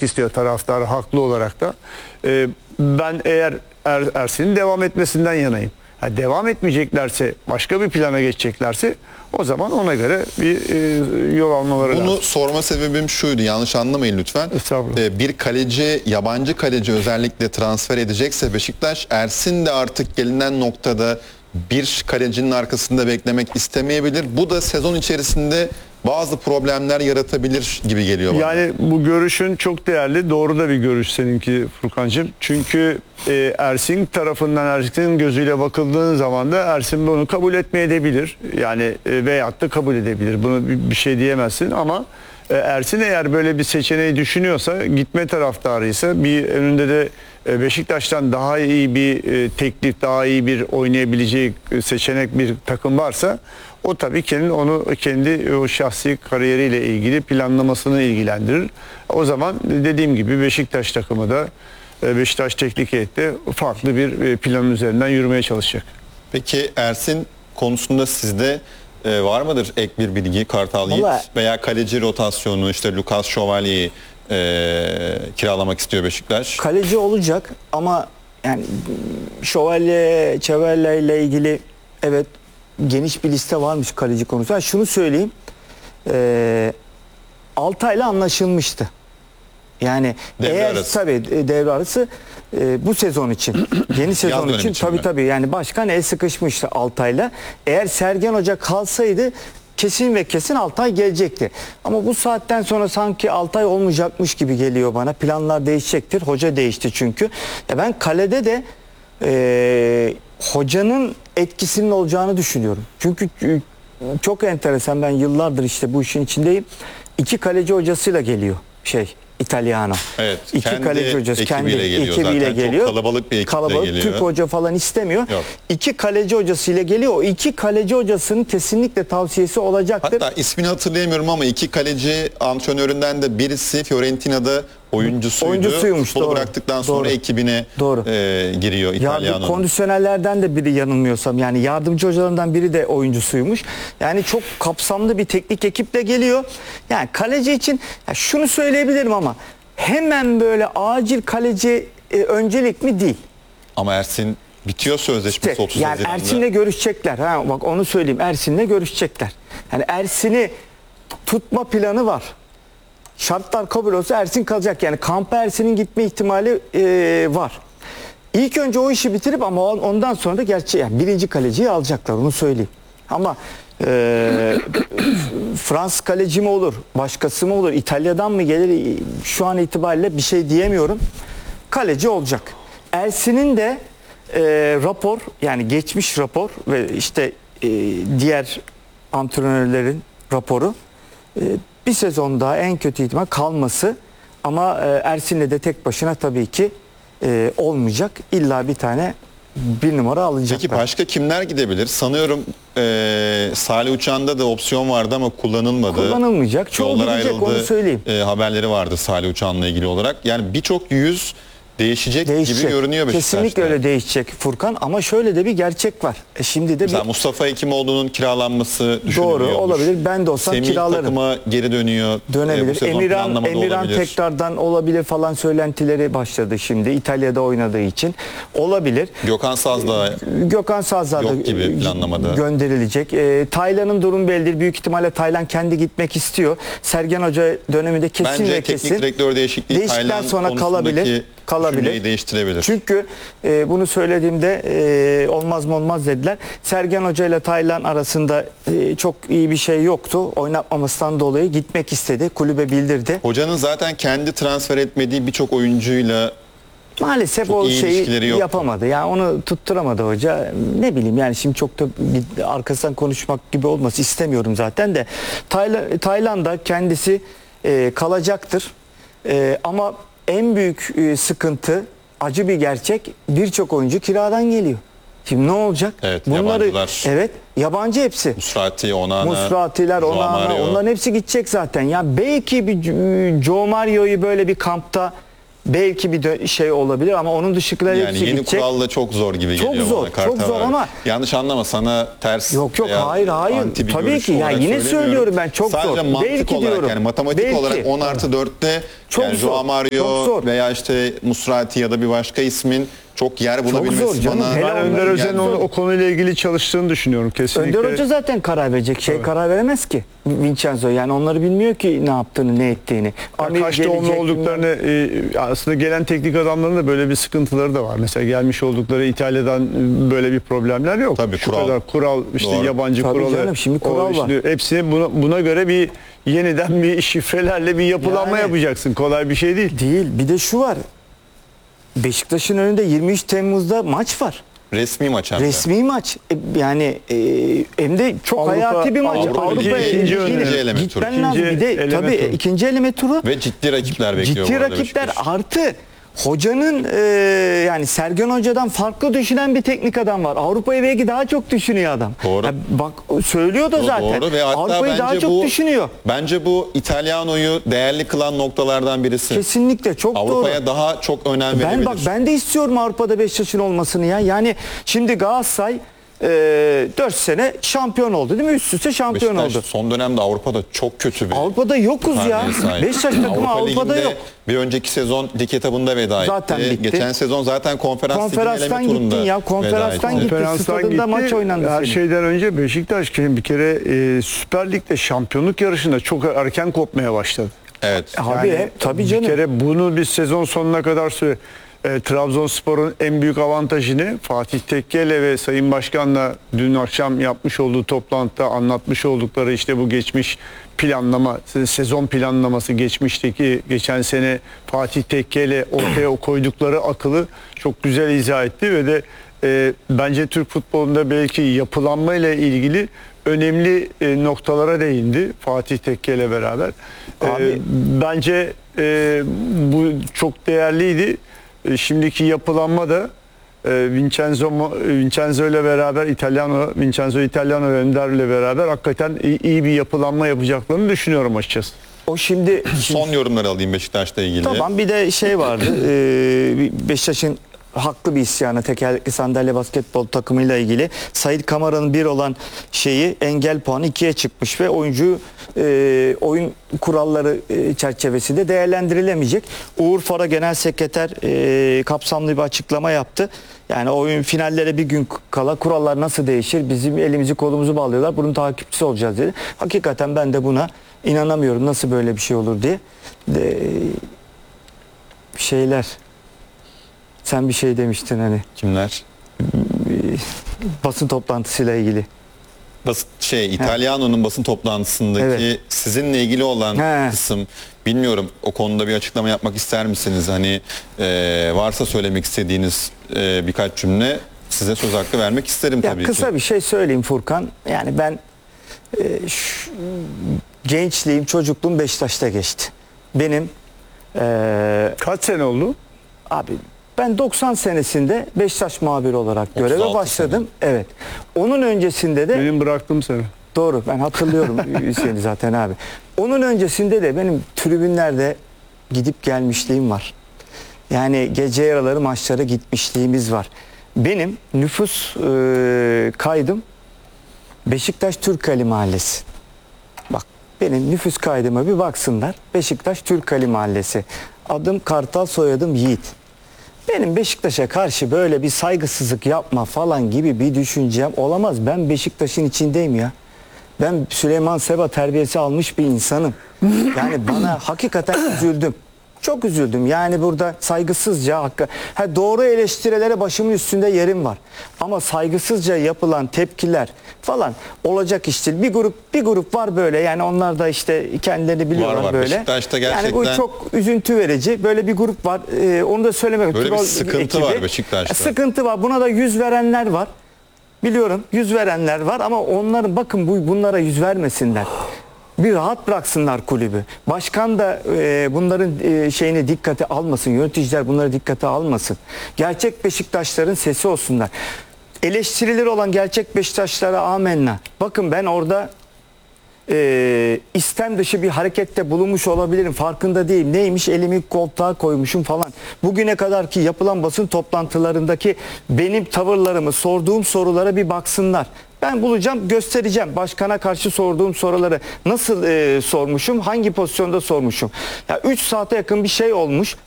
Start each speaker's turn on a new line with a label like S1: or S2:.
S1: gitmek istiyor taraftar haklı olarak da. Ben eğer Ersin'in devam etmesinden yanayım. Ha, devam etmeyeceklerse, başka bir plana geçeceklerse o zaman ona göre bir yol almaları lazım.
S2: Bunu sorma sebebim şuydu, yanlış anlamayın lütfen. Bir kaleci, yabancı kaleci özellikle transfer edecekse Beşiktaş, Ersin de artık gelinen noktada bir kalecinin arkasında beklemek istemeyebilir. Bu da sezon içerisinde bazı problemler yaratabilir gibi geliyor bana.
S1: Yani bu görüşün çok değerli, doğru da bir görüş seninki Furkancığım. Çünkü Ersin tarafından, Ersin'in gözüyle bakıldığın zaman da Ersin bunu kabul etmeyebilir. Yani veyahut da kabul edebilir. Bunu bir şey diyemezsin ama Ersin eğer böyle bir seçeneği düşünüyorsa, gitme taraftarıysa, bir önünde de Beşiktaş'tan daha iyi bir teklif, daha iyi bir oynayabileceği seçenek bir takım varsa o tabii kendi o şahsi kariyeriyle ilgili planlamasını ilgilendirir. O zaman dediğim gibi Beşiktaş takımı da Beşiktaş teknik heyeti farklı bir plan üzerinden yürümeye çalışacak.
S2: Peki Ersin konusunda sizde var mıdır ek bir bilgi? Kartal Yiğit veya kaleci rotasyonu, işte Lucas Şövalye'yi kiralamak istiyor Beşiktaş.
S3: Kaleci olacak ama yani Şövalye ile ilgili evet geniş bir liste varmış kaleci konusunda. Şunu söyleyeyim, Altay'la anlaşılmıştı. Yani devre arası bu sezon için, yeni sezon için tabii yani başkan el sıkışmıştı Altay'la. Eğer Sergen Hoca kalsaydı kesin ve kesin Altay gelecekti. Ama bu saatten sonra sanki Altay olmayacakmış gibi geliyor bana. Planlar değişecektir. Hoca değişti çünkü. Ben kalede de hocanın etkisinin olacağını düşünüyorum. Çünkü çok enteresan, ben yıllardır işte bu işin içindeyim. 2 kaleci hocasıyla geliyor İtalyano.
S2: Evet.
S3: 2 kaleci hocası kendi ekibiyle geliyor.
S2: Çok kalabalık bir ekiple geliyor.
S3: Türk hoca falan istemiyor.
S2: Yok.
S3: 2 kaleci hocasıyla geliyor. O 2 kaleci hocasının kesinlikle tavsiyesi olacaktır.
S2: Hatta ismini hatırlayamıyorum ama 2 kaleci antrenöründen de birisi Fiorentina'da oyuncusuymuş. Futbolu bıraktıktan sonra ekibine giriyor İtalyano'nun.
S3: Kondisyonerlerden de biri yanılmıyorsam, yani yardımcı hocalarından biri de oyuncusuymuş. Yani çok kapsamlı bir teknik ekiple geliyor. Yani kaleci için şunu söyleyebilirim ama hemen böyle acil kaleci öncelik mi değil.
S2: Ama Ersin bitiyor sözleşmesi 30
S3: yani
S2: Haziran'da.
S3: Ersin'le görüşecekler. Bak onu söyleyeyim. Ersin'le görüşecekler. Yani Ersin'i tutma planı var. Şartlar kabul olsa Ersin kalacak. Yani kampa Ersin'in gitme ihtimali var. İlk önce o işi bitirip ama ondan sonra da yani birinci kaleciyi alacaklar, onu söyleyeyim. Ama Fransız kaleci mi olur, başkası mı olur, İtalya'dan mı gelir, şu an itibariyle bir şey diyemiyorum. Kaleci olacak. Ersin'in de rapor, yani geçmiş rapor ve işte diğer antrenörlerin raporu, bir sezon daha en kötü ihtimal kalması, ama Ersin'le de tek başına tabii ki olmayacak. İlla bir tane bir numara alınacaklar.
S2: Peki başka kimler gidebilir? Sanıyorum Salih Uçan'da da opsiyon vardı ama kullanılmadı.
S3: Kullanılmayacak. Çoğu gidecek, onu söyleyeyim.
S2: Haberleri vardı Salih Uçan'la ilgili olarak. Yani birçok yüz değişecek gibi görünüyor Beşiktaş'ta.
S3: Kesinlikle öyle değişecek Furkan, ama şöyle de bir gerçek var. Şimdi de
S2: mesela Mustafa Hekimoğlu'nun kiralanması düşünülüyor.
S3: Doğru, olabilir. Ben de olsam
S2: Semih
S3: kiralarım.
S2: takıma geri dönüyor.
S3: Dönebilir. Emirhan tekrardan olabilir falan söylentileri başladı şimdi. İtalya'da oynadığı için. Olabilir. Gökhan Saz da
S2: yok gibi planlamada
S3: gönderilecek. Taylan'ın durumu bellidir. Büyük ihtimalle Taylan kendi gitmek istiyor. Sergen Hoca döneminde kesin
S2: bence
S3: ve kesin.
S2: teknik direktör değişikliği Taylan
S3: sonra kalabilir.
S2: Değiştirebilir.
S3: Çünkü bunu söylediğimde olmaz mı olmaz dediler. Sergen Hoca ile Taylan arasında çok iyi bir şey yoktu. Oynatmamasından dolayı gitmek istedi. Kulübe bildirdi.
S2: Hocanın zaten kendi transfer etmediği birçok oyuncuyla
S3: maalesef o şeyi yapamadı. Yani onu tutturamadı hoca. Ne bileyim, yani şimdi çok da arkasından konuşmak gibi olması istemiyorum zaten de. Taylan da kendisi kalacaktır. Ama en büyük sıkıntı, acı bir gerçek, birçok oyuncu kiradan geliyor. Şimdi ne olacak?
S2: Evet, yabancılar.
S3: Evet, yabancı hepsi. Musratiler, Onana, onların hepsi gidecek zaten. Ya belki bir Joe Mario'yu böyle bir kampta belki bir şey olabilir ama onun dışındakiler
S2: Yani
S3: hepsi
S2: yeni
S3: gidecek.
S2: kuralla çok zor gibi
S3: Çok
S2: geliyor
S3: zor,
S2: bana Kartal
S3: çok zor
S2: abi.
S3: ama-
S2: Yanlış anlama, sana ters
S3: Yok
S2: veya
S3: hayır
S2: anti bir
S3: tabii
S2: görüş
S3: ki ya
S2: olarak
S3: yine
S2: söylemiyorum.
S3: söylüyorum ben çok
S2: Sadece
S3: zor.
S2: mantık
S3: Belki
S2: olarak
S3: diyorum.
S2: yani matematik
S3: Belki.
S2: olarak 10+4'te
S3: Çok
S2: yani
S3: zor,
S2: Joao
S3: çok
S2: Mario
S3: zor.
S2: veya işte Musrati ya da bir başka ismin çok yer
S3: zor
S2: bulabilmesi
S3: canım,
S2: bana...
S3: hele
S1: Ben Önder
S3: onları
S1: Özen'in
S3: yani-
S1: o konuyla ilgili çalıştığını düşünüyorum kesinlikle.
S3: Önder Hoca zaten karar verecek. Karar veremez ki Vincenzo. Yani onları bilmiyor ki ne yaptığını, ne ettiğini. Amir
S1: Kaç doğumlu
S3: gelecek,
S1: olduklarını aslında gelen teknik adamların da böyle bir sıkıntıları da var. Mesela gelmiş oldukları İtalya'dan böyle bir problemler yok.
S2: Tabii,
S1: Şu
S2: kural.
S1: kadar kural işte
S2: Doğru.
S1: yabancı
S3: Tabii
S1: kuralı.
S3: canım, şimdi kural var.
S1: işte hepsini buna göre bir yeniden bir şifrelerle bir yapılanma
S3: Yani-
S1: yapacaksın. Kolay bir şey değil.
S3: Değil. Bir de şu var. Beşiktaş'ın önünde 23 Temmuz'da maç var.
S2: Resmi maç hem de.
S3: Resmi maç. Yani hem de çok
S1: Avrupa-
S3: hayati bir maç.
S2: Avrupa'daki ikinci eleme turu.
S3: Gitmen lazım. Bir de
S1: eleme
S3: tabii
S1: turu.
S3: ikinci eleme turu.
S2: Ve ciddi rakipler bekliyor
S3: Ciddi
S2: bu arada
S3: rakipler
S2: Beşiktaş.
S3: artı hocanın yani Sergen Hoca'dan farklı düşünen bir teknik adam var. Avrupa'yı belki daha çok düşünüyor adam.
S2: Doğru.
S3: Ya bak söylüyor da zaten.
S2: Doğru ve hatta
S3: Avrupa'yı daha
S2: bence
S3: çok
S2: bu
S3: düşünüyor.
S2: bence bu İtalyano'yu değerli kılan noktalardan birisi.
S3: Kesinlikle çok doğru.
S2: Avrupa'ya daha çok önem verebilir.
S3: Ben de istiyorum Avrupa'da Beşiktaş'ın olmasını ya. Yani şimdi Galatasaray 4 sene şampiyon oldu değil mi? Üst üste şampiyon
S2: Beşiktaş
S3: oldu.
S2: son dönemde Avrupa'da çok kötü bir
S3: Avrupa'da yokuz ya.
S2: karneye sahip.
S3: Beşiktaş takımı Avrupa'da
S2: Ligi'nde
S3: yok.
S2: Bir önceki sezon lig etabında veda
S3: Zaten
S2: etti.
S3: bitti.
S2: Geçen sezon zaten
S3: Konferanstan
S2: eleme turunda
S3: gittin ya,
S2: veda
S3: konferanstan
S2: etti.
S3: gitti. Stadında maç oynandı
S1: Her
S3: senin.
S1: şeyden önce Beşiktaş bir kere Süper Lig'de şampiyonluk yarışında çok erken kopmaya başladı.
S2: Evet.
S3: Abi tabii canım.
S1: Bir kere bunu bir sezon sonuna kadar Trabzonspor'un en büyük avantajını Fatih Tekkeli ve Sayın Başkan'la dün akşam yapmış olduğu toplantıda anlatmış oldukları işte bu geçmiş planlama, sezon planlaması geçen sene Fatih Tekkeli ortaya koydukları akılı çok güzel izah etti ve de bence Türk futbolunda belki yapılanma ile ilgili önemli noktalara değindi Fatih Tekke ile beraber.
S3: Abi-
S1: Bence bu çok değerliydi. Şimdiki yapılanma da Vincenzo ile beraber Vincenzo Italiano ve Önder ile beraber hakikaten iyi bir yapılanma yapacaklarını düşünüyorum açıkçası.
S3: O şimdi
S2: Son yorumları alayım Beşiktaş'la ilgili.
S3: tamam bir de şey vardı. Beşiktaş'ın haklı bir isyanı tekerlekli sandalye basketbol takımıyla ilgili. Sait Kamara'nın bir olan şeyi engel puanı 2'ye çıkmış ve oyuncu oyun kuralları çerçevesinde değerlendirilemeyecek. Uğur Fara Genel Sekreter kapsamlı bir açıklama yaptı. Yani oyun finallere bir gün kala kurallar nasıl değişir? Bizim elimizi kolumuzu bağlıyorlar. Bunun takipçisi olacağız dedi. Hakikaten ben de buna inanamıyorum. Nasıl böyle bir şey olur diye. Şeyler. Sen bir şey demiştin hani
S2: Kimler?
S3: basın toplantısıyla ilgili.
S2: İtalyano'nun basın toplantısındaki
S3: Evet.
S2: sizinle ilgili olan
S3: He.
S2: kısım, bilmiyorum, o konuda bir açıklama yapmak ister misiniz? Hani varsa söylemek istediğiniz birkaç cümle, size söz hakkı vermek isterim
S3: Ya
S2: tabii
S3: kısa
S2: ki.
S3: bir şey söyleyeyim Furkan. Yani ben gençliğim, çocukluğum Beşiktaş'ta geçti. Benim
S1: Kaç sene oldu?
S3: abi ben 90 senesinde Beşiktaş muhabiri olarak göreve
S2: 36
S3: başladım. Evet. Onun öncesinde de
S1: Benim bıraktığım sene.
S3: doğru, ben hatırlıyorum seni zaten abi. Onun öncesinde de benim tribünlerde gidip gelmişliğim var. Yani gece yarıları maçlara gitmişliğimiz var. Benim nüfus kaydım Beşiktaş Türkali Mahallesi. Bak benim nüfus kaydıma bir baksınlar. Beşiktaş Türkali Mahallesi. Adım Kartal, soyadım Yiğit. Benim Beşiktaş'a karşı böyle bir saygısızlık yapma falan gibi bir düşüncem olamaz. Ben Beşiktaş'ın içindeyim ya. Ben Süleyman Seba terbiyesi almış bir insanım. Yani bana hakikaten üzüldüm. Çok üzüldüm. Yani burada saygısızca doğru eleştirilere başımın üstünde yerim var. Ama saygısızca yapılan tepkiler falan olacak iş değil. Bir grup var böyle. Yani onlar da işte kendilerini biliyorlar
S2: Var.
S3: böyle.
S2: Beşiktaş'ta
S3: Yani bu
S2: gerçekten-
S3: çok üzüntü verici. Böyle bir grup var. Onu da söylemek.
S2: Böyle bir
S3: Troll
S2: sıkıntı var Beşiktaş'ta.
S3: Sıkıntı var. Buna da yüz verenler var. Biliyorum yüz verenler var ama onların bakın bunlara yüz vermesinler. Bir rahat bıraksınlar kulübü. Başkan da bunların şeyini dikkate almasın. Yöneticiler bunları dikkate almasın. Gerçek Beşiktaşların sesi olsunlar. Eleştirileri olan gerçek Beşiktaşlara amenna. Bakın ben orada istem dışı bir harekette bulunmuş olabilirim. Farkında değilim. Neymiş? Elimi koltuğa koymuşum falan. Bugüne kadar ki yapılan basın toplantılarındaki benim tavırlarımı, sorduğum sorulara bir baksınlar. Ben bulacağım, göstereceğim. Başkana karşı sorduğum soruları nasıl sormuşum, hangi pozisyonda sormuşum. Ya 3 saate yakın bir şey olmuş.